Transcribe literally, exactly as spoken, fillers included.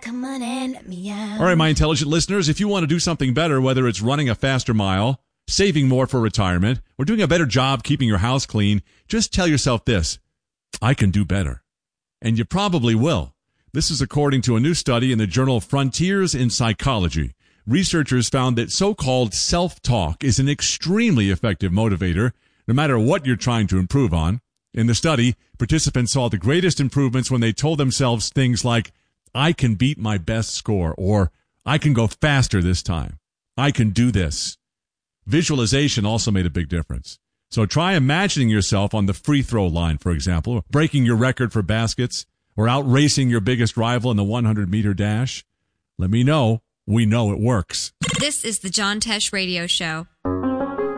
come on and let me out. All right, my intelligent listeners, if you want to do something better, whether it's running a faster mile, saving more for retirement, or doing a better job keeping your house clean, just tell yourself this: I can do better. And you probably will. This is according to a new study in the journal Frontiers in Psychology. Researchers found that so-called self-talk is an extremely effective motivator, no matter what you're trying to improve on. In the study, participants saw the greatest improvements when they told themselves things like, I can beat my best score, or I can go faster this time. I can do this. Visualization also made a big difference. So try imagining yourself on the free throw line, for example, breaking your record for baskets, or out racing your biggest rival in the hundred meter dash. Let me know. We know it works. This is the John Tesh Radio Show.